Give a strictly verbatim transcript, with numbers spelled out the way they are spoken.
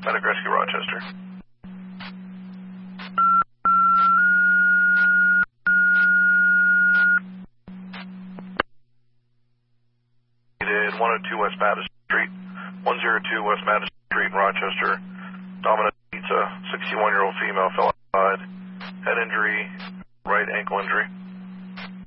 Medic Rescue Rochester. Needed one oh two West Madison Street, one oh two West Madison Street in Rochester. Domino's Pizza, sixty-one-year-old female fell outside. Head injury, right ankle injury.